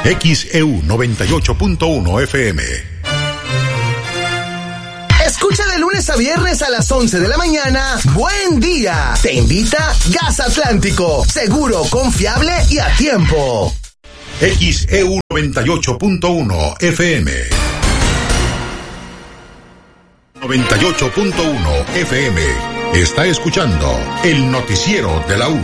XEU 98.1 FM. Escucha de lunes a viernes a las 11 de la mañana. Buen día. Te invita Gas Atlántico. Seguro, confiable y a tiempo. XEU 98.1 FM. 98.1 FM. Está escuchando el noticiero de la U.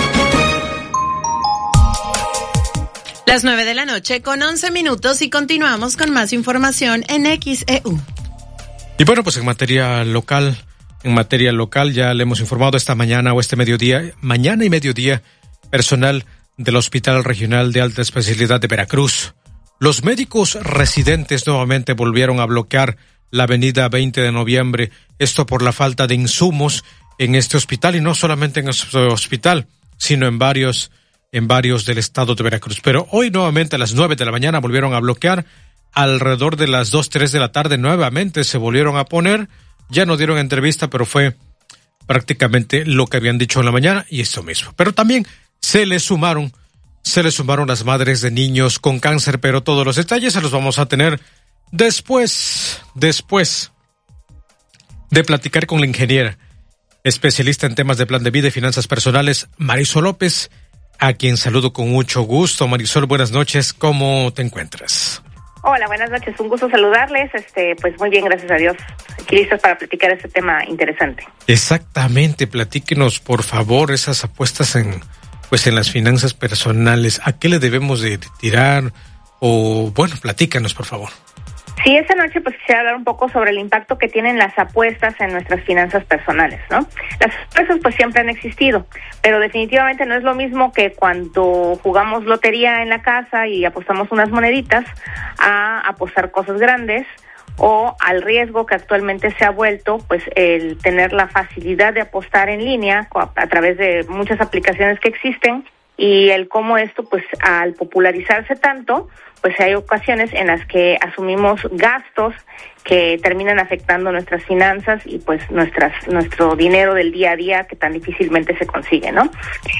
Las 9 de la noche con 11 minutos y continuamos con más información en XEU. Y bueno, pues en materia local ya le hemos informado esta mañana o este mediodía, mañana y mediodía, personal del Hospital Regional de Alta Especialidad de Veracruz. Los médicos residentes nuevamente volvieron a bloquear la avenida 20 de noviembre, esto por la falta de insumos en este hospital, y no solamente en este hospital, sino en varios del estado de Veracruz. Pero hoy nuevamente a las 9 de la mañana volvieron a bloquear. Alrededor de las 2, 3 de la tarde nuevamente se volvieron a poner. Ya no dieron entrevista, pero fue prácticamente lo que habían dicho en la mañana y esto mismo. Pero también se le sumaron las madres de niños con cáncer, pero todos los detalles se los vamos a tener después de platicar con la ingeniera especialista en temas de plan de vida y finanzas personales, Marisol López, a quien saludo con mucho gusto. Marisol, buenas noches, ¿cómo te encuentras? Hola, buenas noches, un gusto saludarles, pues muy bien, gracias a Dios, aquí listos para platicar este tema interesante. Exactamente, platíquenos por favor esas apuestas en las finanzas personales, ¿a qué le debemos de tirar? O bueno, platícanos por favor. Sí, esta noche pues quisiera hablar un poco sobre el impacto que tienen las apuestas en nuestras finanzas personales, ¿no? Las apuestas pues siempre han existido, pero definitivamente no es lo mismo que cuando jugamos lotería en la casa y apostamos unas moneditas a apostar cosas grandes o al riesgo que actualmente se ha vuelto pues el tener la facilidad de apostar en línea a través de muchas aplicaciones que existen y el cómo esto pues al popularizarse tanto pues hay ocasiones en las que asumimos gastos que terminan afectando nuestras finanzas y pues nuestro dinero del día a día que tan difícilmente se consigue, ¿no?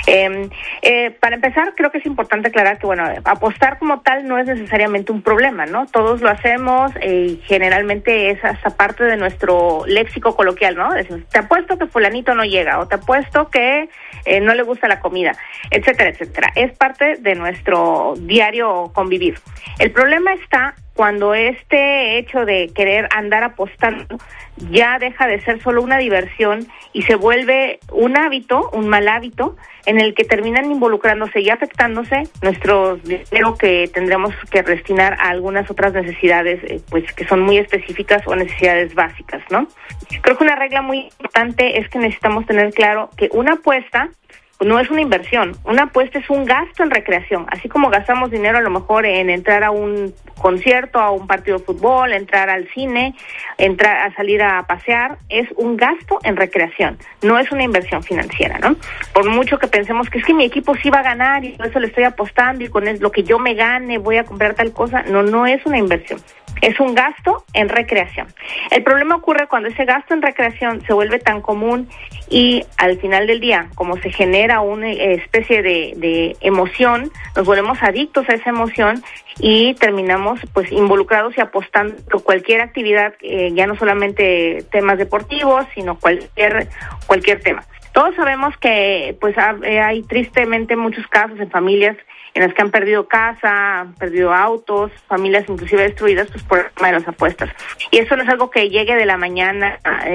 Para empezar, creo que es importante aclarar que, bueno, apostar como tal no es necesariamente un problema, ¿no? Todos lo hacemos y generalmente es hasta parte de nuestro léxico coloquial, ¿no? Decimos, te apuesto que fulanito no llega o te apuesto que no le gusta la comida, etcétera, etcétera. Es parte de nuestro diario convivir. El problema está cuando este hecho de querer andar apostando ya deja de ser solo una diversión y se vuelve un hábito, un mal hábito, en el que terminan involucrándose y afectándose nuestro dinero que tendremos que destinar a algunas otras necesidades, pues que son muy específicas o necesidades básicas, ¿no? Creo que una regla muy importante es que necesitamos tener claro que una apuesta no es una inversión, una apuesta es un gasto en recreación, así como gastamos dinero a lo mejor en entrar a un concierto, a un partido de fútbol, entrar al cine, entrar a salir a pasear, es un gasto en recreación, no es una inversión financiera, ¿no? Por mucho que pensemos que es que mi equipo sí va a ganar y por eso le estoy apostando y con lo que yo me gane voy a comprar tal cosa, no es una inversión. Es un gasto en recreación. El problema ocurre cuando ese gasto en recreación se vuelve tan común y al final del día, como se genera una especie de emoción, nos volvemos adictos a esa emoción y terminamos pues involucrados y apostando por cualquier actividad, ya no solamente temas deportivos, sino cualquier tema. Todos sabemos que pues hay tristemente muchos casos en familias en las que han perdido casa, han perdido autos, familias inclusive destruidas pues por el tema de las apuestas. Y eso no es algo que llegue de la mañana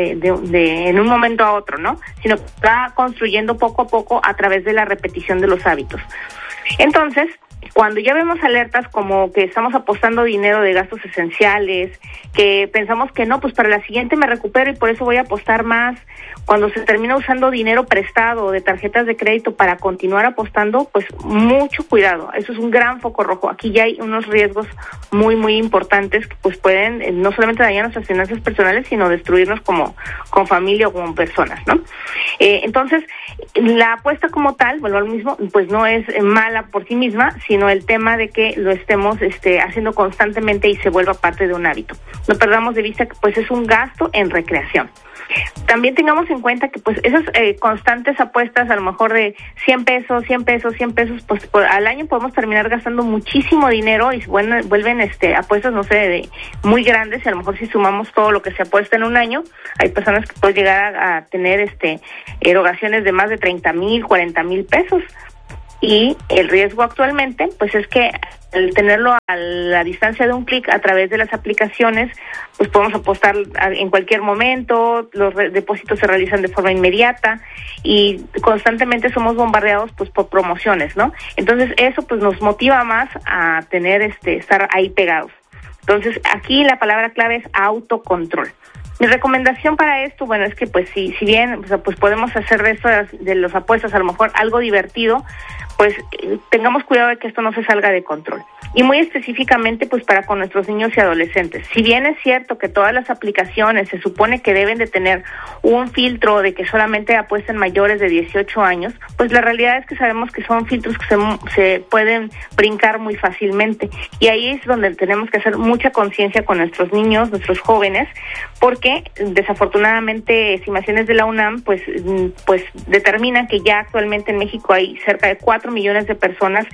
en un momento a otro, ¿no? Sino que va construyendo poco a poco a través de la repetición de los hábitos. Entonces, cuando ya vemos alertas como que estamos apostando dinero de gastos esenciales, que pensamos que no, pues para la siguiente me recupero y por eso voy a apostar más, cuando se termina usando dinero prestado de tarjetas de crédito para continuar apostando, pues mucho cuidado, eso es un gran foco rojo. Aquí ya hay unos riesgos muy, muy importantes que pues pueden no solamente dañar nuestras finanzas personales, sino destruirnos como familia o como personas, ¿no? Entonces, la apuesta como tal, vuelvo al mismo, pues no es mala por sí misma, sino el tema de que lo estemos haciendo constantemente y se vuelva parte de un hábito. No perdamos de vista que pues es un gasto en recreación. También tengamos en cuenta que pues esas constantes apuestas, a lo mejor de 100 pesos, pues al año podemos terminar gastando muchísimo dinero y vuelven apuestas, no sé, de muy grandes, y a lo mejor si sumamos todo lo que se apuesta en un año, hay personas que pueden llegar a tener erogaciones de más de 30,000, 40,000 pesos. Y el riesgo actualmente, pues es que al tenerlo a la distancia de un clic a través de las aplicaciones, pues podemos apostar en cualquier momento, los depósitos se realizan de forma inmediata y constantemente somos bombardeados pues por promociones, ¿no? Entonces eso pues nos motiva más a tener estar ahí pegados. Entonces aquí la palabra clave es autocontrol. Mi recomendación para esto, bueno, es que pues si bien pues podemos hacer de esto de los apuestas a lo mejor algo divertido, pues tengamos cuidado de que esto no se salga de control. Y muy específicamente pues para con nuestros niños y adolescentes. Si bien es cierto que todas las aplicaciones se supone que deben de tener un filtro de que solamente apuesten mayores de 18 años, pues la realidad es que sabemos que son filtros que se pueden brincar muy fácilmente. Y ahí es donde tenemos que hacer mucha conciencia con nuestros niños, nuestros jóvenes, porque desafortunadamente estimaciones de la UNAM pues determinan que ya actualmente en México hay cerca de 4 millones de personas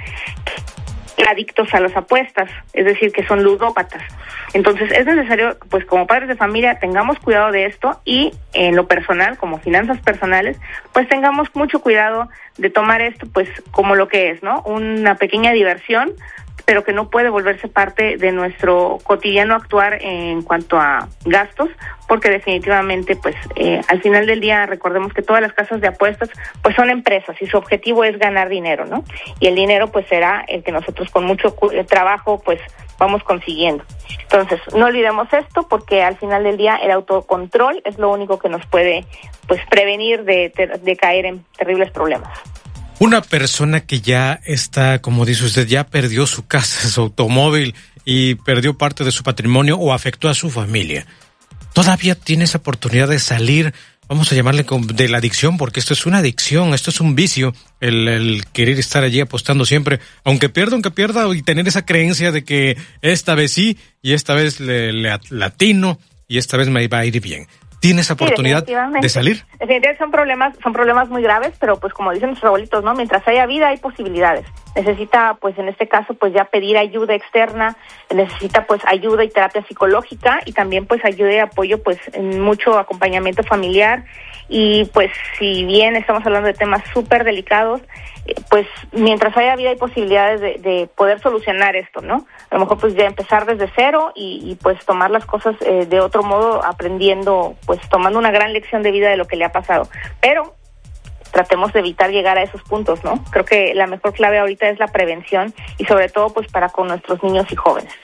adictos a las apuestas, es decir, que son ludópatas. Entonces es necesario, pues como padres de familia, tengamos cuidado de esto y en lo personal, como finanzas personales, pues tengamos mucho cuidado de tomar esto pues como lo que es, ¿no? Una pequeña diversión, pero que no puede volverse parte de nuestro cotidiano actuar en cuanto a gastos, porque definitivamente pues al final del día recordemos que todas las casas de apuestas pues son empresas y su objetivo es ganar dinero, ¿no? Y el dinero pues será el que nosotros con mucho trabajo pues vamos consiguiendo. Entonces no olvidemos esto, porque al final del día el autocontrol es lo único que nos puede pues prevenir de caer en terribles problemas. Una persona que ya está, como dice usted, ya perdió su casa, su automóvil y perdió parte de su patrimonio o afectó a su familia, ¿todavía tiene esa oportunidad de salir, vamos a llamarle de la adicción? Porque esto es una adicción, esto es un vicio, el querer estar allí apostando siempre, aunque pierda, y tener esa creencia de que esta vez sí, y esta vez le atino, y esta vez me va a ir bien. ¿Tiene esa oportunidad de salir? Definitivamente son problemas muy graves, pero pues como dicen nuestros abuelitos, ¿no? Mientras haya vida hay posibilidades. Necesita, pues en este caso, pues ya pedir ayuda externa, necesita pues ayuda y terapia psicológica y también pues ayuda y apoyo pues en mucho acompañamiento familiar. Y pues si bien estamos hablando de temas súper delicados, pues mientras haya vida hay posibilidades de poder solucionar esto, ¿no? A lo mejor pues ya empezar desde cero y pues tomar las cosas de otro modo, aprendiendo, pues tomando una gran lección de vida de lo que le ha pasado. Pero tratemos de evitar llegar a esos puntos, ¿no? Creo que la mejor clave ahorita es la prevención y sobre todo pues para con nuestros niños y jóvenes.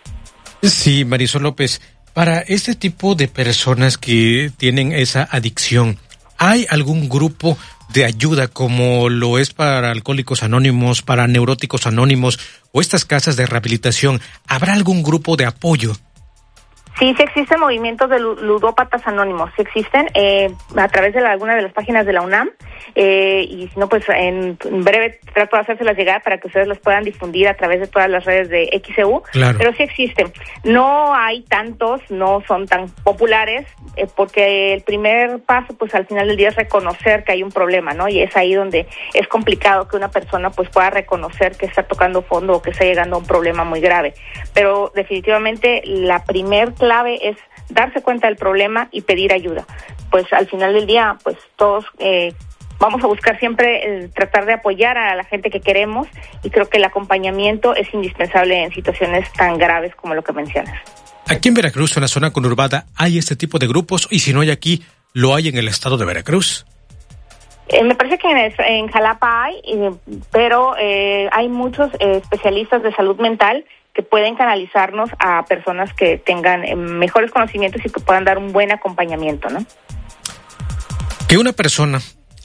Sí, Marisol López, para este tipo de personas que tienen esa adicción, ¿hay algún grupo de ayuda como lo es para Alcohólicos Anónimos, para Neuróticos Anónimos o estas casas de rehabilitación? ¿Habrá algún grupo de apoyo? Sí existen movimientos de ludópatas anónimos, sí existen a través de alguna de las páginas de la UNAM y si no pues en breve trato de hacérselas llegar para que ustedes las puedan difundir a través de todas las redes de XEU, claro. Pero sí existen. No hay tantos, no son tan populares porque el primer paso pues al final del día es reconocer que hay un problema, ¿no? Y es ahí donde es complicado que una persona pues pueda reconocer que está tocando fondo o que está llegando a un problema muy grave. Pero definitivamente la primer clave es darse cuenta del problema y pedir ayuda. Pues al final del día, pues todos vamos a buscar siempre tratar de apoyar a la gente que queremos y creo que el acompañamiento es indispensable en situaciones tan graves como lo que mencionas. Aquí en Veracruz, en la zona conurbada, ¿hay este tipo de grupos? Y si no hay aquí, ¿lo hay en el estado de Veracruz? Me parece que en Jalapa hay, pero hay muchos especialistas de salud mental que pueden canalizarnos a personas que tengan mejores conocimientos y que puedan dar un buen acompañamiento, ¿no? Que una persona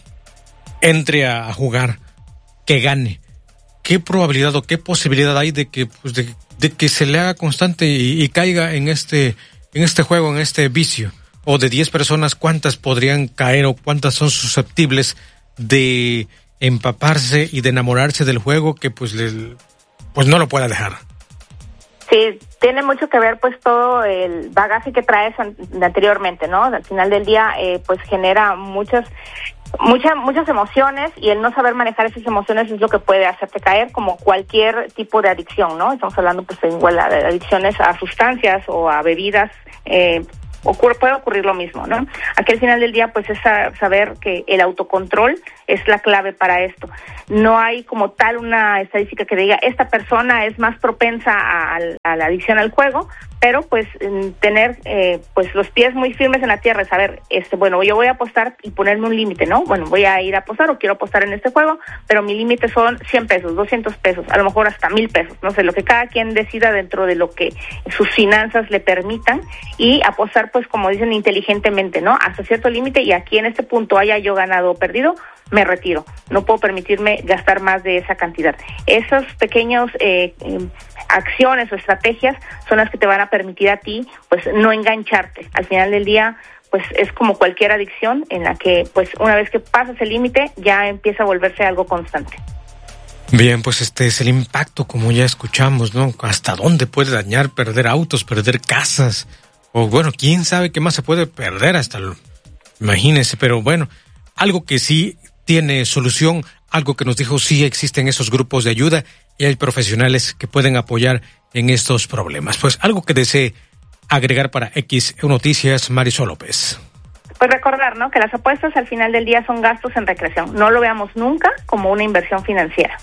entre a jugar, que gane, ¿qué probabilidad o qué posibilidad hay de que pues de que se le haga constante y caiga en este juego, en este vicio? O de 10 personas, ¿cuántas podrían caer o cuántas son susceptibles de empaparse y de enamorarse del juego que pues no lo pueda dejar? Sí, tiene mucho que ver pues todo el bagaje que traes anteriormente, ¿no? Al final del día pues genera muchas emociones, y el no saber manejar esas emociones es lo que puede hacerte caer, como cualquier tipo de adicción, ¿no? Estamos hablando pues igual de adicciones a sustancias o a bebidas, puede ocurrir lo mismo, ¿no? Aquí al final del día pues es saber que el autocontrol es la clave para esto. No hay como tal una estadística que diga esta persona es más propensa a la adicción al juego, pero pues tener pues los pies muy firmes en la tierra, saber, bueno, yo voy a apostar y ponerme un límite, ¿no? Bueno, voy a ir a apostar o quiero apostar en este juego, pero mi límite son 100 pesos, 200 pesos, a lo mejor hasta 1,000 pesos, no sé, lo que cada quien decida dentro de lo que sus finanzas le permitan, y apostar pues como dicen inteligentemente, ¿no? Hasta cierto límite, y aquí en este punto haya yo ganado o perdido, me retiro, no puedo permitirme gastar más de esa cantidad. Esos pequeños acciones o estrategias son las que te van a permitir a ti pues no engancharte. Al final del día pues es como cualquier adicción en la que pues una vez que pasas el límite ya empieza a volverse algo constante. Bien, pues este es el impacto, como ya escuchamos, ¿no? Hasta dónde puede dañar, perder autos, perder casas, o bueno, quién sabe qué más se puede perder, imagínense, pero bueno, algo que sí tiene solución, algo que nos dijo, sí existen esos grupos de ayuda y hay profesionales que pueden apoyar en estos problemas. Pues algo que desee agregar para XEU Noticias, Marisol López. Pues recordar, ¿no?, que las apuestas al final del día son gastos en recreación. No lo veamos nunca como una inversión financiera.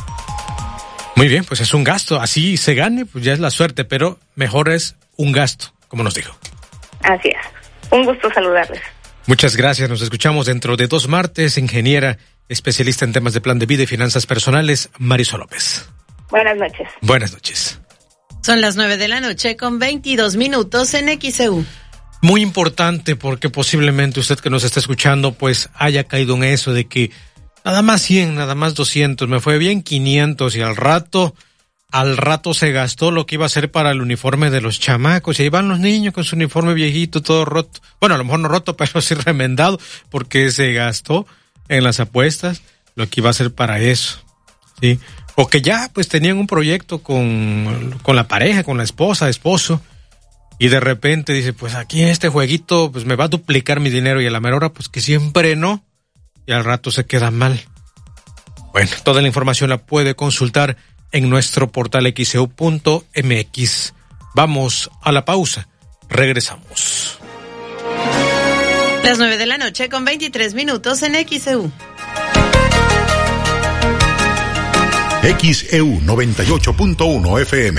Muy bien, pues es un gasto. Así se gane, pues ya es la suerte, pero mejor es un gasto, como nos dijo. Así es. Un gusto saludarles. Muchas gracias. Nos escuchamos dentro de 2 martes. Ingeniera, especialista en temas de plan de vida y finanzas personales, Marisol López. Buenas noches. Buenas noches. Son las 9:00 con 22 minutos en XEU. Muy importante, porque posiblemente usted que nos está escuchando pues haya caído en eso de que nada más 100, nada más 200, me fue bien 500 y al rato se gastó lo que iba a ser para el uniforme de los chamacos, y ahí van los niños con su uniforme viejito todo roto. Bueno, a lo mejor no roto, pero sí remendado, porque se gastó en las apuestas lo que iba a ser para eso, ¿sí? O que ya pues tenían un proyecto con la pareja, con la esposo, y de repente dice, pues aquí en este jueguito pues me va a duplicar mi dinero, y a la mera hora pues que siempre no, y al rato se queda mal. Bueno, toda la información la puede consultar en nuestro portal xeu.mx. Vamos a la pausa. Regresamos. Las 9:00 con 23 minutos en XEU. XEU 98.1 FM.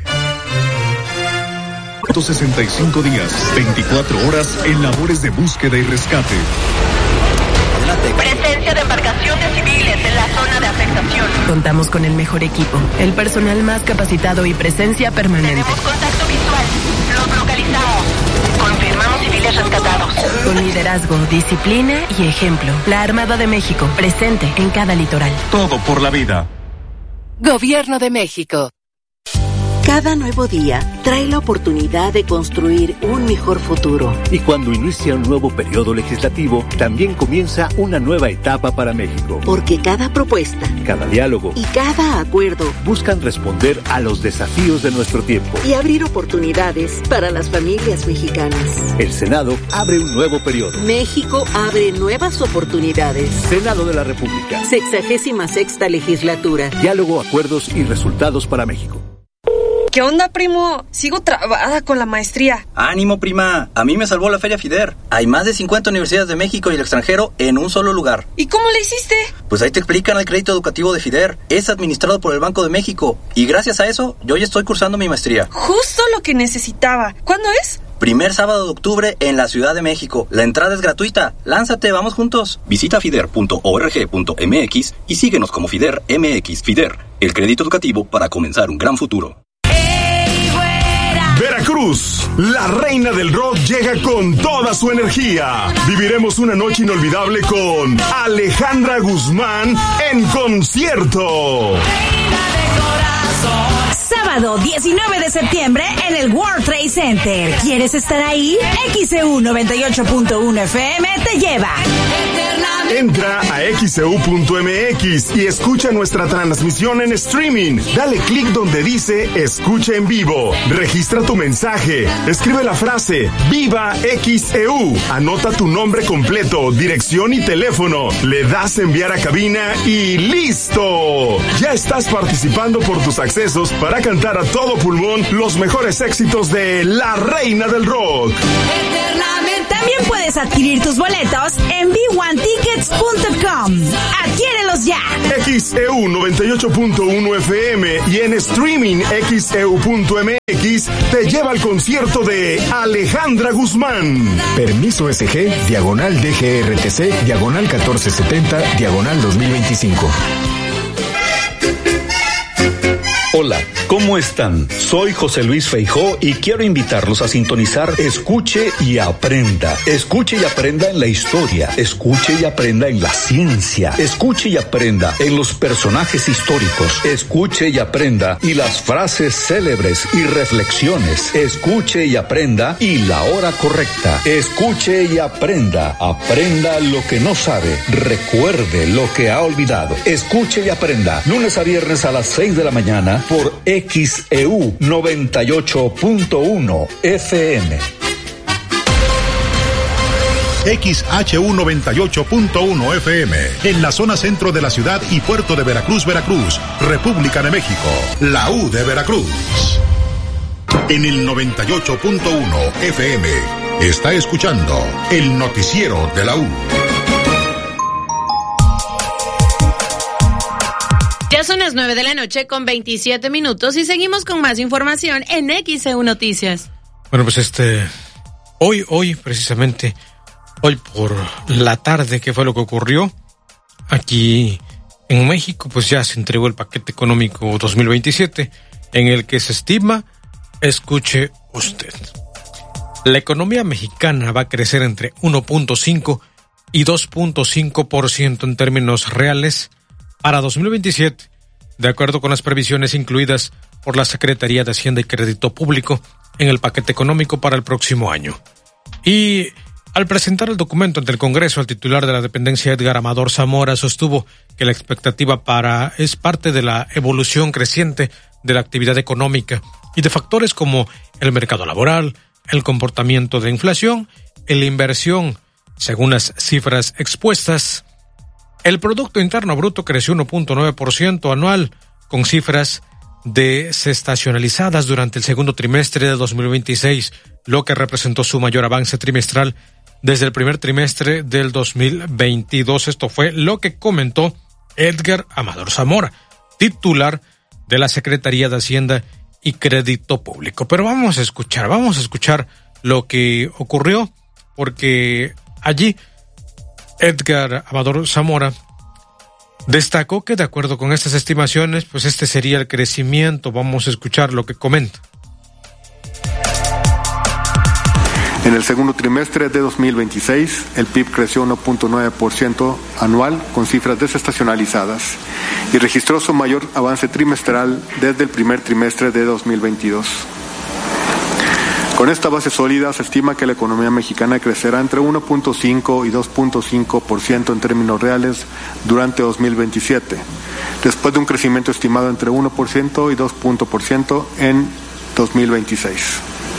165 días, 24 horas en labores de búsqueda y rescate. Presencia de embarcaciones civiles en la zona de afectación. Contamos con el mejor equipo, el personal más capacitado y presencia permanente. Tenemos contacto visual. Los localizamos. Confirmamos civiles rescatados. Con liderazgo, disciplina y ejemplo. La Armada de México, presente en cada litoral. Todo por la vida. Gobierno de México. Cada nuevo día trae la oportunidad de construir un mejor futuro. Y cuando inicia un nuevo periodo legislativo, también comienza una nueva etapa para México. Porque cada propuesta, cada diálogo y cada acuerdo buscan responder a los desafíos de nuestro tiempo y abrir oportunidades para las familias mexicanas. El Senado abre un nuevo periodo. México abre nuevas oportunidades. Senado de la República. 66ª legislatura. Diálogo, acuerdos y resultados para México. ¿Qué onda, primo? Sigo trabada con la maestría. ¡Ánimo, prima! A mí me salvó la Feria FIDER. Hay más de 50 universidades de México y el extranjero en un solo lugar. ¿Y cómo le hiciste? Pues ahí te explican el crédito educativo de FIDER. Es administrado por el Banco de México. Y gracias a eso, yo ya estoy cursando mi maestría. Justo lo que necesitaba. ¿Cuándo es? Primer sábado de octubre en la Ciudad de México. La entrada es gratuita. Lánzate, vamos juntos. Visita fider.org.mx y síguenos como FIDER MX. FIDER, el crédito educativo para comenzar un gran futuro. Veracruz, la reina del rock llega con toda su energía. Viviremos una noche inolvidable con Alejandra Guzmán en concierto. Sábado 19 de septiembre en el World Trade Center. ¿Quieres estar ahí? XEU 98.1 FM te lleva. Entra a XEU.mx y escucha nuestra transmisión en streaming. Dale clic donde dice Escucha en vivo. Registra tu mensaje. Escribe la frase Viva XEU. Anota tu nombre completo, dirección y teléfono. Le das enviar a cabina y ¡listo! Ya estás participando por tus accesos para cantar a todo pulmón los mejores éxitos de La Reina del Rock. También puedes adquirir tus boletos en b1tickets.com. ¡Adquiérelos ya! XEU 98.1 FM y en streaming XEU.mx te lleva al concierto de Alejandra Guzmán. Permiso SG, /DGRTC, /1470, /2025. Hola, ¿cómo están? Soy José Luis Feijó y quiero invitarlos a sintonizar Escuche y Aprenda. Escuche y aprenda en la historia. Escuche y aprenda en la ciencia. Escuche y aprenda en los personajes históricos. Escuche y aprenda y las frases célebres y reflexiones. Escuche y aprenda y la hora correcta. Escuche y aprenda. Aprenda lo que no sabe. Recuerde lo que ha olvidado. Escuche y aprenda. Lunes a viernes a las 6 de la mañana por XEU 98.1 FM. XHU 98.1 FM, en la zona centro de la ciudad y puerto de Veracruz, Veracruz, República de México, la U de Veracruz. En el 98.1 FM, está escuchando el noticiero de la U. Ya son las 9 de la noche con 27 minutos y seguimos con más información en XEU Noticias. Bueno, pues hoy precisamente, hoy por la tarde, ¿qué fue lo que ocurrió? Aquí en México, pues ya se entregó el paquete económico 2027, en el que se estima, escuche usted, la economía mexicana va a crecer entre 1.5 y 2.5% en términos reales para 2027, de acuerdo con las previsiones incluidas por la Secretaría de Hacienda y Crédito Público en el paquete económico para el próximo año. Y al presentar el documento ante el Congreso, el titular de la dependencia, Edgar Amador Zamora, sostuvo que la expectativa es parte de la evolución creciente de la actividad económica y de factores como el mercado laboral, el comportamiento de inflación, la inversión. Según las cifras expuestas, el Producto Interno Bruto creció 1.9% anual, con cifras desestacionalizadas durante el segundo trimestre de 2026, lo que representó su mayor avance trimestral desde el primer trimestre del 2022. Esto fue lo que comentó Edgar Amador Zamora, titular de la Secretaría de Hacienda y Crédito Público. Pero vamos a escuchar lo que ocurrió, porque allí Edgar Amador Zamora destacó que de acuerdo con estas estimaciones, pues este sería el crecimiento. Vamos a escuchar lo que comenta. En el segundo trimestre de 2026, el PIB creció 1.9% anual con cifras desestacionalizadas y registró su mayor avance trimestral desde el primer trimestre de 2022. Con esta base sólida, se estima que la economía mexicana crecerá entre 1.5 y 2.5% en términos reales durante 2027, después de un crecimiento estimado entre 1% y 2% en 2026.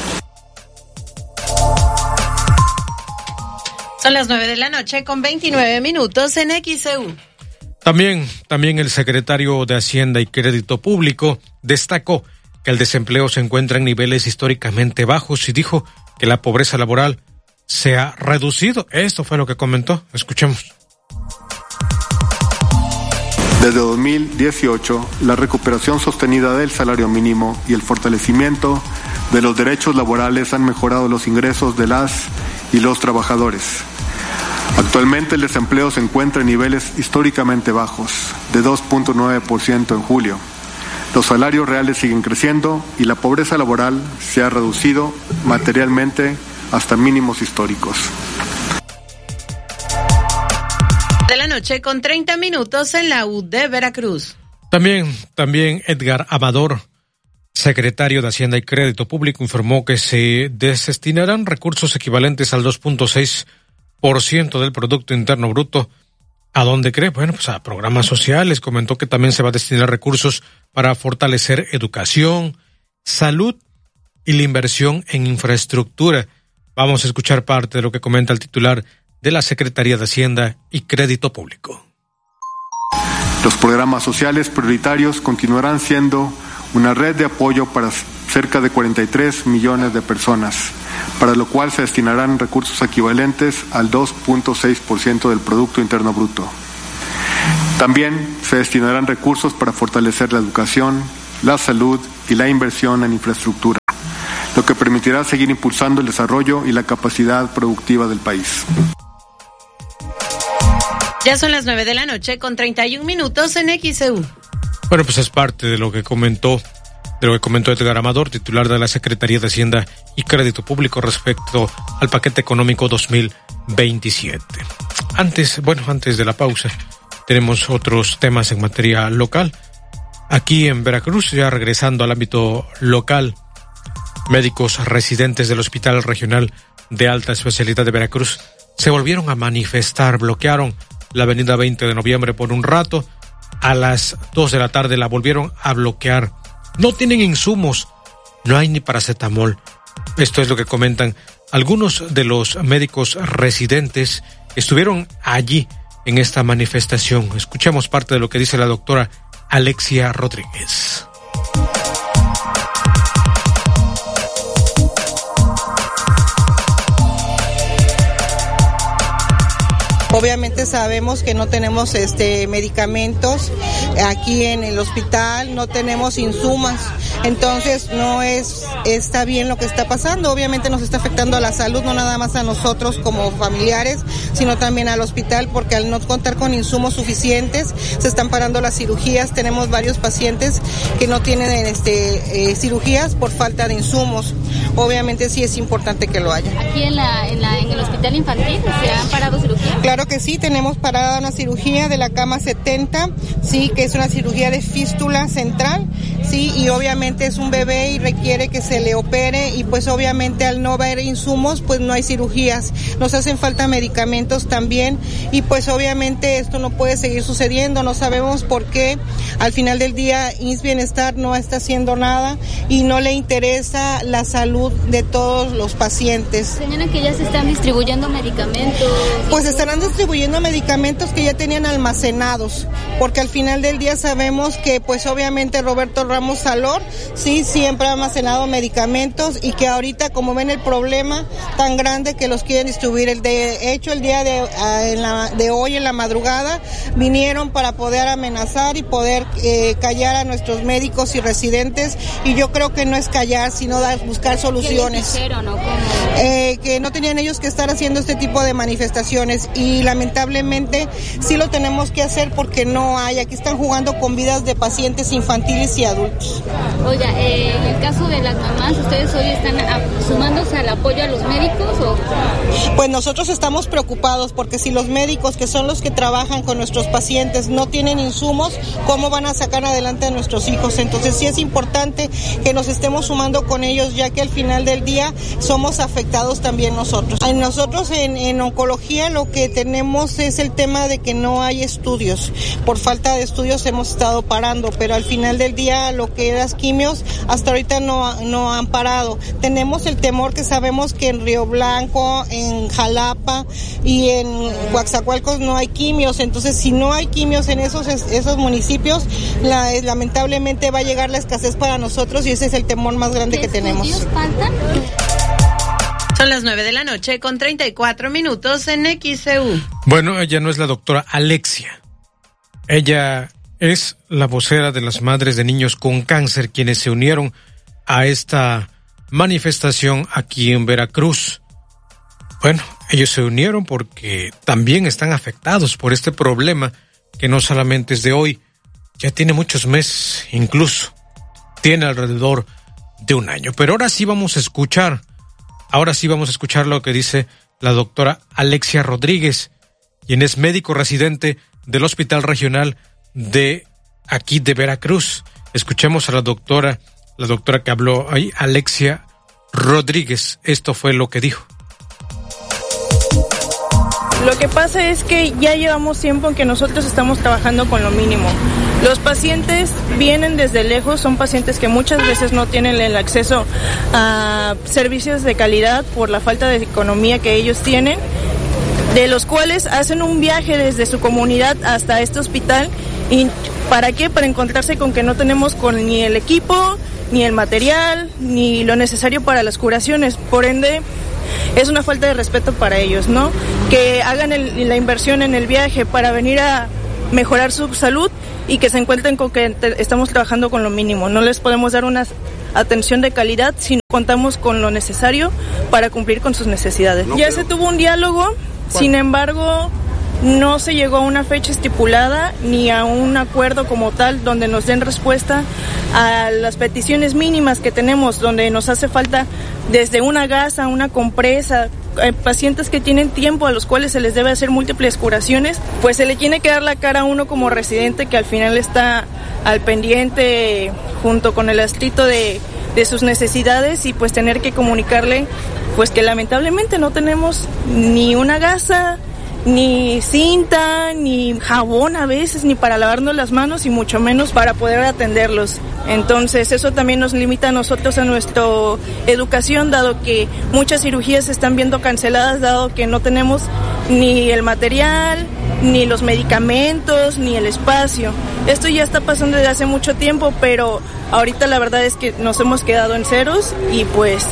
Son las 9 de la noche con 29 minutos en XEU. También el secretario de Hacienda y Crédito Público destacó que el desempleo se encuentra en niveles históricamente bajos y dijo que la pobreza laboral se ha reducido. Esto fue lo que comentó. Escuchemos. Desde 2018, la recuperación sostenida del salario mínimo y el fortalecimiento de los derechos laborales han mejorado los ingresos de las y los trabajadores. Actualmente el desempleo se encuentra en niveles históricamente bajos, de 2.9% en julio. Los salarios reales siguen creciendo y la pobreza laboral se ha reducido materialmente hasta mínimos históricos. De la noche con 30 minutos en la U de Veracruz. También Edgar Amador, secretario de Hacienda y Crédito Público, informó que se destinarán recursos equivalentes al 2.6% del Producto Interno Bruto ¿A dónde cree? Bueno, pues a programas sociales. Comentó que también se va a destinar recursos para fortalecer educación, salud y la inversión en infraestructura. Vamos a escuchar parte de lo que comenta el titular de la Secretaría de Hacienda y Crédito Público. Los programas sociales prioritarios continuarán siendo una red de apoyo para cerca de 43 millones de personas, para lo cual se destinarán recursos equivalentes al 2.6% del Producto Interno Bruto. También se destinarán recursos para fortalecer la educación, la salud y la inversión en infraestructura, lo que permitirá seguir impulsando el desarrollo y la capacidad productiva del país. Ya son las 9:00 con 31 minutos en XEU. Bueno, pues es parte de lo que comentó Edgar Amador, titular de la Secretaría de Hacienda y Crédito Público respecto al paquete económico 2027. Antes de la pausa, tenemos otros temas en materia local. Aquí en Veracruz, ya regresando al ámbito local, médicos residentes del Hospital Regional de Alta Especialidad de Veracruz se volvieron a manifestar, bloquearon la avenida 20 de noviembre por un rato. A las 2 de la tarde la volvieron a bloquear. No tienen insumos, no hay ni paracetamol. Esto es lo que comentan algunos de los médicos residentes que estuvieron allí en esta manifestación. Escuchemos parte de lo que dice la doctora Alexia Rodríguez. Obviamente sabemos que no tenemos medicamentos aquí en el hospital, no tenemos insumos, entonces no está bien lo que está pasando. Obviamente nos está afectando a la salud, no nada más a nosotros como familiares, sino también al hospital, porque al no contar con insumos suficientes se están parando las cirugías. Tenemos varios pacientes que no tienen cirugías por falta de insumos. Obviamente sí es importante que lo haya. Aquí en el hospital infantil se han parado cirugías. Claro que sí, tenemos parada una cirugía de la cama 70, sí, que es una cirugía de fístula central, sí, y obviamente es un bebé y requiere que se le opere, y pues obviamente al no haber insumos, pues no hay cirugías. Nos hacen falta medicamentos también, y pues obviamente esto no puede seguir sucediendo. No sabemos por qué al final del día IMSS Bienestar no está haciendo nada y no le interesa la salud de todos los pacientes. Señalan que ya se están distribuyendo medicamentos. Pues estarán distribuyendo medicamentos que ya tenían almacenados, porque al final del día sabemos que pues obviamente Roberto Ramos Salor sí siempre ha almacenado medicamentos, y que ahorita, como ven el problema tan grande, que los quieren distribuir. De hecho, el día de hoy en la madrugada vinieron para poder amenazar y poder callar a nuestros médicos y residentes, y yo creo que no es callar, sino buscar soluciones. ¿Qué les dijeron, o cómo? Que no tenían ellos que estar haciendo este tipo de manifestaciones, y lamentablemente sí lo tenemos que hacer porque no hay. Aquí están jugando con vidas de pacientes infantiles y adultos. Oiga, en el caso de las mamás, ¿ustedes hoy están sumándose al apoyo a los médicos o...? Pues nosotros estamos preocupados, porque si los médicos, que son los que trabajan con nuestros pacientes, no tienen insumos, ¿cómo van a sacar adelante a nuestros hijos? Entonces sí es importante que nos estemos sumando con ellos, ya que al final del día somos afectados también nosotros. Nosotros en oncología lo que tenemos es el tema de que no hay estudios. Por falta de estudios hemos estado parando, pero al final del día lo que las quimios hasta ahorita no han parado. Tenemos el temor que sabemos que en Río Blanco, en Jalapa y en Coaxacualcos no hay quimios. Entonces, si no hay quimios en esos municipios, lamentablemente va a llegar la escasez para nosotros, y ese es el temor más grande que tenemos. ¿Qué faltan? Son las 9:00 con 34 minutos en XEU. Bueno, ella no es la doctora Alexia. Ella es la vocera de las madres de niños con cáncer, quienes se unieron a esta manifestación aquí en Veracruz. Bueno, ellos se unieron porque también están afectados por este problema, que no solamente es de hoy, ya tiene muchos meses, incluso tiene alrededor de un año. Pero ahora sí vamos a escuchar lo que dice la doctora Alexia Rodríguez, quien es médico residente del Hospital Regional de aquí de Veracruz. Escuchemos a la doctora que habló ahí, Alexia Rodríguez. Esto fue lo que dijo. Lo que pasa es que ya llevamos tiempo en que nosotros estamos trabajando con lo mínimo. Los pacientes vienen desde lejos, son pacientes que muchas veces no tienen el acceso a servicios de calidad por la falta de economía que ellos tienen, de los cuales hacen un viaje desde su comunidad hasta este hospital. ¿Y para qué? Para encontrarse con que no tenemos ni el equipo, ni el material, ni lo necesario para las curaciones. Por ende, es una falta de respeto para ellos, ¿no? Que hagan la inversión en el viaje para venir a mejorar su salud y que se encuentren con que estamos trabajando con lo mínimo. No les podemos dar una atención de calidad si no contamos con lo necesario para cumplir con sus necesidades. Ya se tuvo un diálogo, sin embargo, no se llegó a una fecha estipulada ni a un acuerdo como tal donde nos den respuesta a las peticiones mínimas que tenemos, donde nos hace falta desde una gasa, una compresa, pacientes que tienen tiempo a los cuales se les debe hacer múltiples curaciones, pues se le tiene que dar la cara a uno como residente que al final está al pendiente junto con el adscrito de sus necesidades y pues tener que comunicarle pues que lamentablemente no tenemos ni una gasa, ni cinta, ni jabón a veces, ni para lavarnos las manos y mucho menos para poder atenderlos. Entonces eso también nos limita a nosotros a nuestra educación, dado que muchas cirugías se están viendo canceladas, dado que no tenemos ni el material, ni los medicamentos, ni el espacio. Esto ya está pasando desde hace mucho tiempo, pero ahorita la verdad es que nos hemos quedado en ceros y pues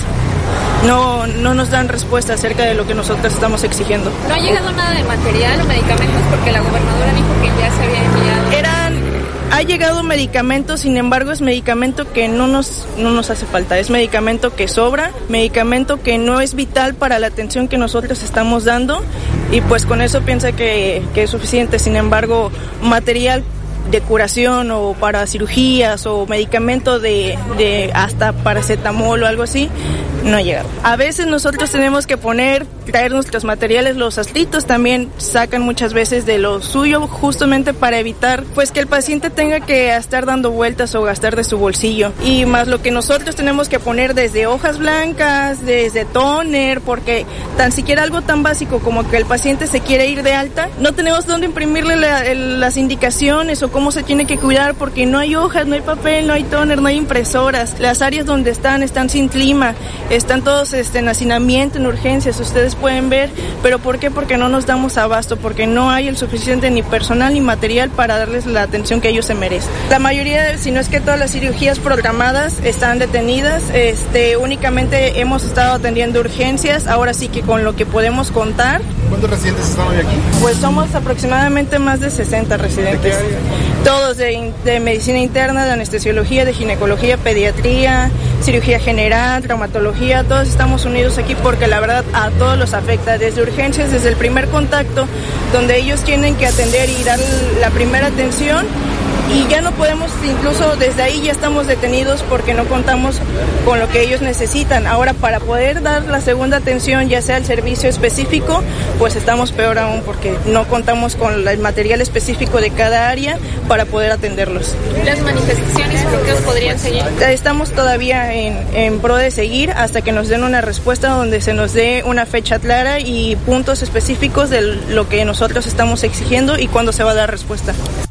no nos dan respuesta acerca de lo que nosotros estamos exigiendo. ¿No ha llegado nada de material o medicamentos? Porque la gobernadora dijo que ya se había enviado. Ha llegado medicamento, sin embargo es medicamento que no nos hace falta, es medicamento que sobra, medicamento que no es vital para la atención que nosotros estamos dando y pues con eso piensa que es suficiente. Sin embargo, material de curación o para cirugías o medicamento de hasta paracetamol o algo así, no ha llegado. A veces nosotros tenemos que traer nuestros materiales, los adscritos también sacan muchas veces de lo suyo justamente para evitar pues que el paciente tenga que estar dando vueltas o gastar de su bolsillo. Y más lo que nosotros tenemos que poner desde hojas blancas, desde tóner, porque tan siquiera algo tan básico como que el paciente se quiere ir de alta, no tenemos dónde imprimirle las indicaciones o cómo se tiene que cuidar porque no hay hojas, no hay papel, no hay tóner, no hay impresoras. Las áreas donde están sin clima, están todos en hacinamiento, en urgencias, ustedes pueden ver, pero ¿por qué? Porque no nos damos abasto, porque no hay el suficiente ni personal ni material para darles la atención que ellos se merecen. La mayoría, si no es que todas las cirugías programadas están detenidas, únicamente hemos estado atendiendo urgencias, ahora sí que con lo que podemos contar. ¿Cuántos residentes están hoy aquí? Pues somos aproximadamente más de 60 residentes. Todos de medicina interna, de anestesiología, de ginecología, pediatría, cirugía general, traumatología, todos estamos unidos aquí porque la verdad a todos los afecta, desde urgencias, desde el primer contacto, donde ellos tienen que atender y dar la primera atención y ya no podemos, incluso desde ahí ya estamos detenidos porque no contamos con lo que ellos necesitan. Ahora para poder dar la segunda atención, ya sea el servicio específico, pues estamos peor aún porque no contamos con el material específico de cada área para poder atenderlos. ¿Las manifestaciones y bloqueos podrían seguir? Estamos todavía en pro de seguir hasta que nos den una respuesta donde se nos dé una fecha clara y puntos específicos de lo que nosotros estamos exigiendo y cuándo se va a dar respuesta.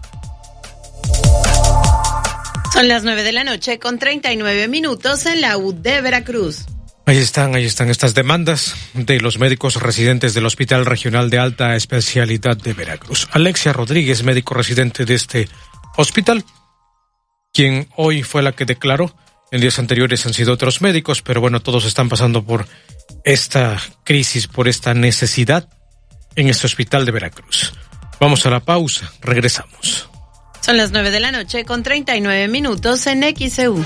Son las 9:00 con 39 minutos en la U de Veracruz. Ahí están estas demandas de los médicos residentes del Hospital Regional de Alta Especialidad de Veracruz. Alexia Rodríguez, médico residente de este hospital, quien hoy fue la que declaró. En días anteriores han sido otros médicos, pero bueno, todos están pasando por esta crisis, por esta necesidad en este hospital de Veracruz. Vamos a la pausa, regresamos. Son las 9:00 con 39 minutos en XEU.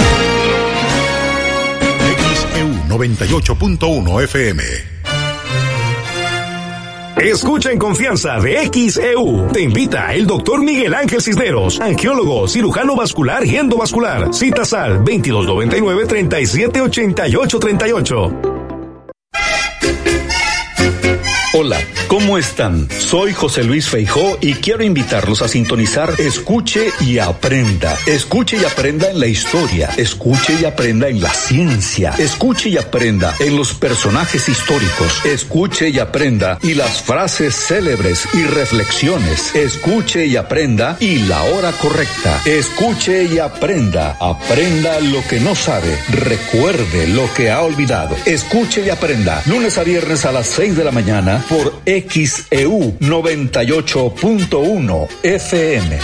XEU 98.1 FM. Escucha en confianza de XEU. Te invita el doctor Miguel Ángel Cisneros, angiólogo, cirujano vascular y endovascular. Citas al 2299-378838. Hola, ¿cómo están? Soy José Luis Feijó y quiero invitarlos a sintonizar Escuche y Aprenda. Escuche y aprenda en la historia. Escuche y aprenda en la ciencia. Escuche y aprenda en los personajes históricos. Escuche y aprenda y las frases célebres y reflexiones. Escuche y aprenda y la hora correcta. Escuche y aprenda. Aprenda lo que no sabe. Recuerde lo que ha olvidado. Escuche y aprenda. Lunes a viernes a las 6 de la mañana por XEU 98.1 FM.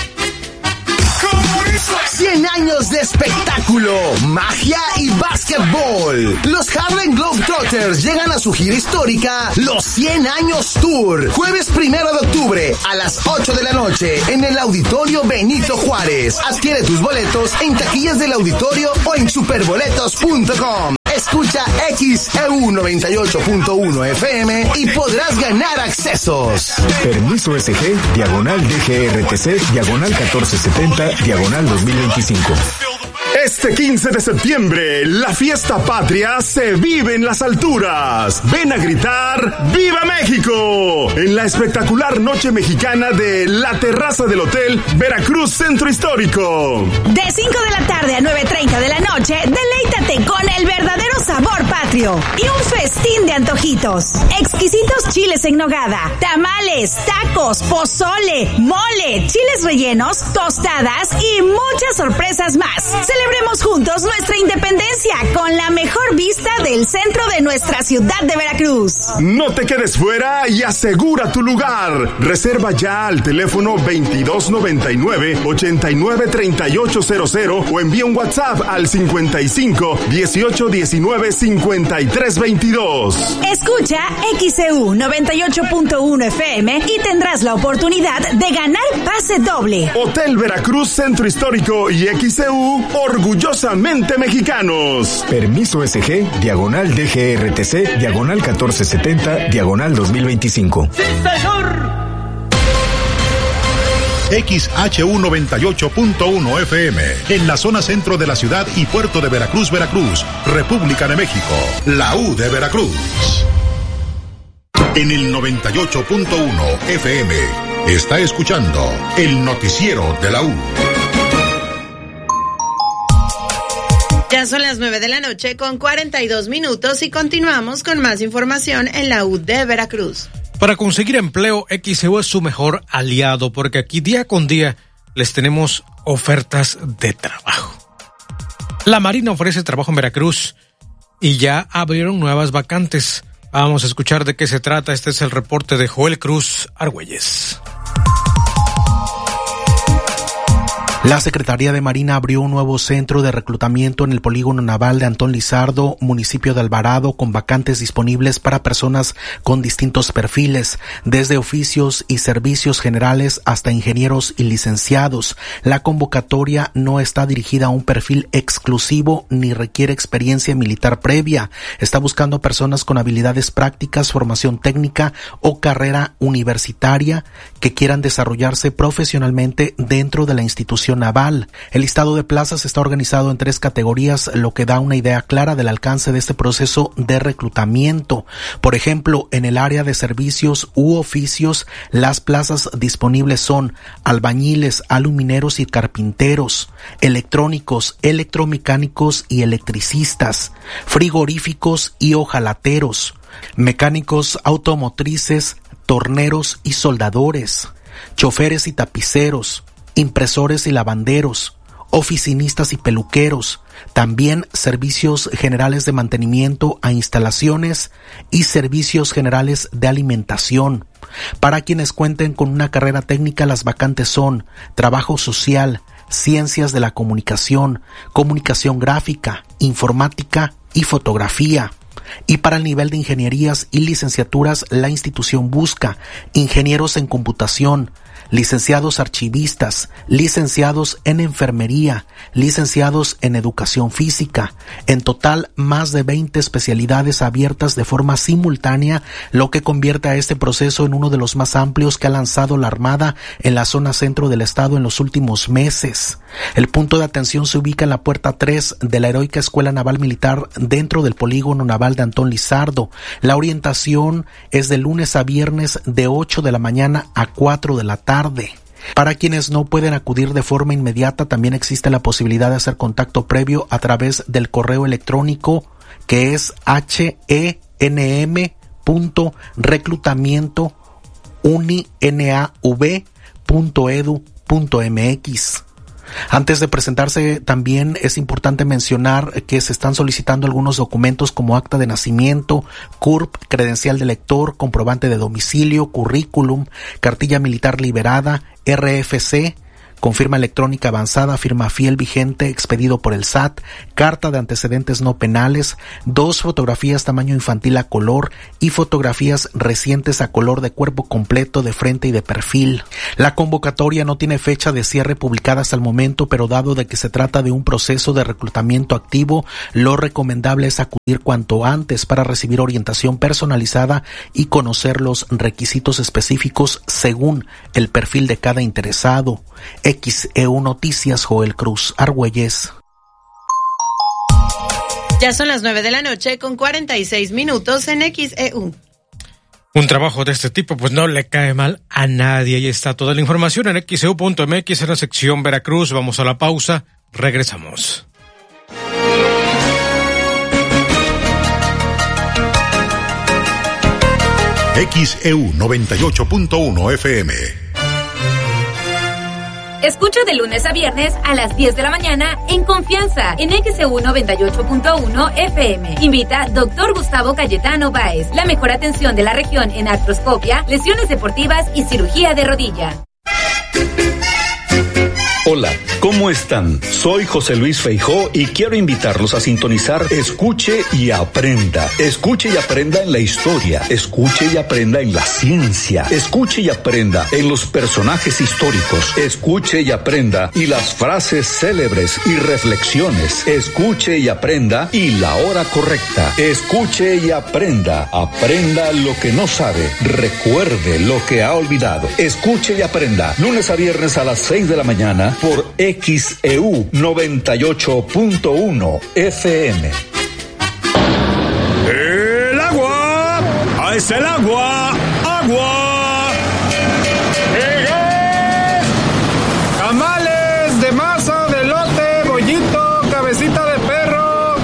100 años de espectáculo, magia y básquetbol. Los Harlem Globetrotters llegan a su gira histórica, los 100 años Tour. Jueves 1 de octubre a las 8 de la noche en el Auditorio Benito Juárez. Adquiere tus boletos en taquillas del auditorio o en superboletos.com. Escucha XEU 98.1 FM y podrás ganar accesos. Permiso SG, /DGRTC, /1470, /2025. Este 15 de septiembre, la fiesta patria se vive en las alturas. Ven a gritar ¡Viva México! En la espectacular noche mexicana de la terraza del Hotel Veracruz Centro Histórico. De 5 de la tarde a 9:30 de la noche, deleítate con el verdadero sabor patrio y un festín de antojitos. Exquisitos chiles en nogada, tamales, tacos, pozole, mole, chiles rellenos, tostadas y muchas sorpresas más. Celebremos juntos nuestra independencia con la mejor vista del centro de nuestra ciudad de Veracruz. No te quedes fuera y asegura tu lugar. Reserva ya al teléfono 2299-893800 o envía un WhatsApp al 55 18 19 53 22. Escucha XEU 98.1 FM y tendrás la oportunidad de ganar pase doble. Hotel Veracruz Centro Histórico y XEU, orgullosamente mexicanos. Permiso SG, /DGRTC, /1470, /2025. ¡Sí, señor! XHU 98.1 FM, en la zona centro de la ciudad y puerto de Veracruz, Veracruz, República de México, la U de Veracruz. En el 98.1 FM, está escuchando el noticiero de la U. Ya son las 9 de la noche con 42 minutos y continuamos con más información en la U de Veracruz. Para conseguir empleo, XEU es su mejor aliado porque aquí día con día les tenemos ofertas de trabajo. La Marina ofrece trabajo en Veracruz y ya abrieron nuevas vacantes. Vamos a escuchar de qué se trata. Este es el reporte de Joel Cruz Argüelles. La Secretaría de Marina abrió un nuevo centro de reclutamiento en el polígono naval de Antón Lizardo, municipio de Alvarado, con vacantes disponibles para personas con distintos perfiles, desde oficios y servicios generales hasta ingenieros y licenciados. La convocatoria no está dirigida a un perfil exclusivo ni requiere experiencia militar previa. Está buscando personas con habilidades prácticas, formación técnica o carrera universitaria que quieran desarrollarse profesionalmente dentro de la institución naval. El listado de plazas está organizado en 3 categorías, lo que da una idea clara del alcance de este proceso de reclutamiento. Por ejemplo, en el área de servicios u oficios, las plazas disponibles son albañiles, alumineros y carpinteros, electrónicos, electromecánicos y electricistas, frigoríficos y hojalateros, mecánicos automotrices, torneros y soldadores, choferes y tapiceros, impresores y lavanderos, oficinistas y peluqueros, también servicios generales de mantenimiento a instalaciones y servicios generales de alimentación. Para quienes cuenten con una carrera técnica, las vacantes son trabajo social, ciencias de la comunicación, comunicación gráfica, informática y fotografía. Y para el nivel de ingenierías y licenciaturas, la institución busca ingenieros en computación, licenciados archivistas, licenciados en enfermería, licenciados en educación física. En total, más de 20 especialidades abiertas de forma simultánea, lo que convierte a este proceso en uno de los más amplios que ha lanzado la Armada en la zona centro del estado en los últimos meses. El punto de atención se ubica en la puerta 3 de la Heroica Escuela Naval Militar dentro del polígono naval de Antón Lizardo. La orientación es de lunes a viernes de 8 de la mañana a 4 de la tarde. Para quienes no pueden acudir de forma inmediata, también existe la posibilidad de hacer contacto previo a través del correo electrónico que es henm.reclutamiento.uninav.edu.mx. Antes de presentarse, también es importante mencionar que se están solicitando algunos documentos como acta de nacimiento, CURP, credencial de lector, comprobante de domicilio, currículum, cartilla militar liberada, RFC, con firma electrónica avanzada, firma fiel vigente, expedido por el SAT, carta de antecedentes no penales, 2 fotografías tamaño infantil a color y fotografías recientes a color de cuerpo completo, de frente y de perfil. La convocatoria no tiene fecha de cierre publicada hasta el momento, pero dado de que se trata de un proceso de reclutamiento activo, lo recomendable es acudir cuanto antes para recibir orientación personalizada y conocer los requisitos específicos según el perfil de cada interesado. XEU Noticias, Joel Cruz Argüelles. Ya son las 9 de la noche con 46 minutos en XEU. Un trabajo de este tipo pues no le cae mal a nadie. Ahí está toda la información en xeu.mx en la sección Veracruz. Vamos a la pausa, regresamos. XEU 98.1 FM. Escucha de lunes a viernes a las 10 de la mañana en Confianza en XEU 98.1 FM. Invita Dr. Gustavo Cayetano Báez. La mejor atención de la región en artroscopia, lesiones deportivas y cirugía de rodilla. Hola, ¿cómo están? Soy José Luis Feijó y quiero invitarlos a sintonizar Escuche y Aprenda. Escuche y aprenda en la historia, escuche y aprenda en la ciencia, escuche y aprenda en los personajes históricos, escuche y aprenda y las frases célebres y reflexiones, escuche y aprenda y la hora correcta, escuche y aprenda, aprenda lo que no sabe, recuerde lo que ha olvidado, escuche y aprenda, lunes a viernes a las 6 de la mañana por XEU 98.1 FM. ¡El agua! ¡Ah, es el agua! ¡Agua! Tamales de masa, de elote, bollito, cabecita de perro.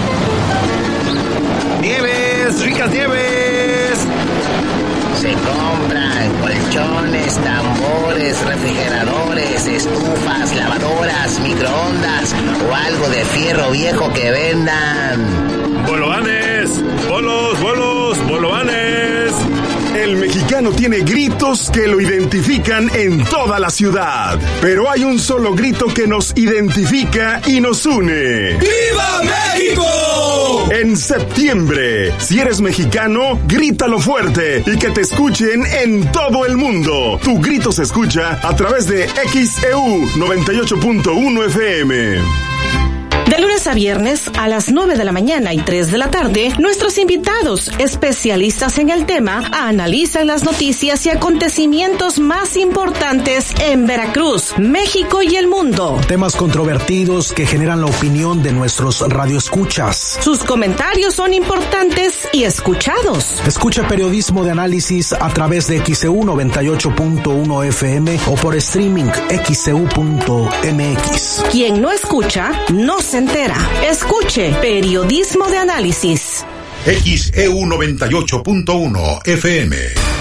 Nieves, ricas nieves. Se compran colchones, tambores, refrigeradores, estufas, lavadoras, microondas o algo de fierro viejo que vendan. ¡Bolovanes! ¡Bolos, bolovanes! El mexicano tiene gritos que lo identifican en toda la ciudad, pero hay un solo grito que nos identifica y nos une. ¡Viva México! En septiembre, si eres mexicano, grítalo fuerte y que te escuchen en todo el mundo. Tu grito se escucha a través de XEU 98.1 FM. De lunes a viernes a las 9 de la mañana y 3 de la tarde, nuestros invitados, especialistas en el tema, analizan las noticias y acontecimientos más importantes en Veracruz, México y el mundo. Temas controvertidos que generan la opinión de nuestros radioescuchas. Sus comentarios son importantes y escuchados. Escucha periodismo de análisis a través de XEU 98.1 FM o por streaming xeu.mx. Quien no escucha, no se entera. Escuche periodismo de análisis. XEU 98.1 FM.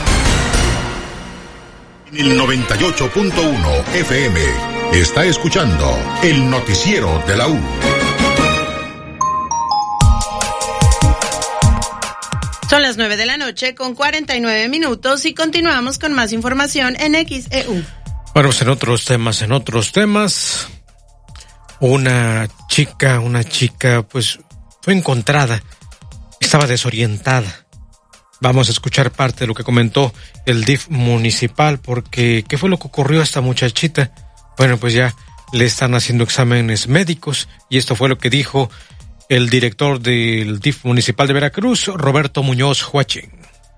En el 98.1 FM está escuchando el noticiero de la U. Son las 9 de la noche con 49 minutos y continuamos con más información en XEU. Bueno, pues en otros temas, una chica, pues fue encontrada, estaba desorientada Vamos a escuchar parte de lo que comentó el DIF municipal, porque ¿qué fue lo que ocurrió a esta muchachita? Bueno, pues ya le están haciendo exámenes médicos y esto fue lo que dijo el director del DIF municipal de Veracruz, Roberto Muñoz Huachín.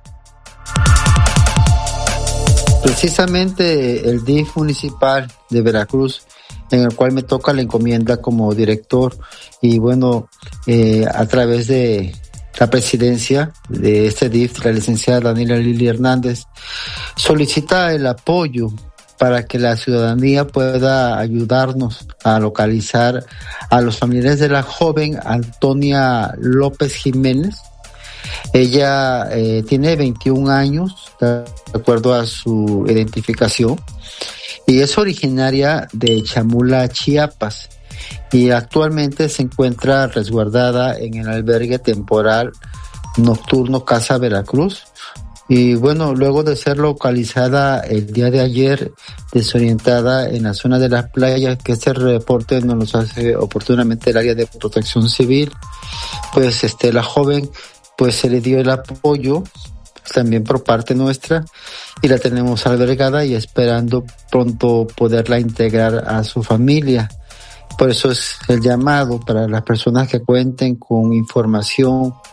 Precisamente el DIF municipal de Veracruz, en el cual me toca la encomienda como director, y bueno, a través de la presidencia de este DIF, la licenciada Daniela Lili Hernández, solicita el apoyo para que la ciudadanía pueda ayudarnos a localizar a los familiares de la joven Antonia López Jiménez. Ella tiene 21 años, de acuerdo a su identificación, y es originaria de Chamula, Chiapas, y actualmente se encuentra resguardada en el albergue temporal nocturno Casa Veracruz. Y bueno, luego de ser localizada el día de ayer, desorientada en la zona de las playas, que este reporte nos lo hace oportunamente el área de protección civil, pues la joven pues se le dio el apoyo también por parte nuestra y la tenemos albergada y esperando pronto poderla integrar a su familia. Por eso es el llamado para las personas que cuenten con información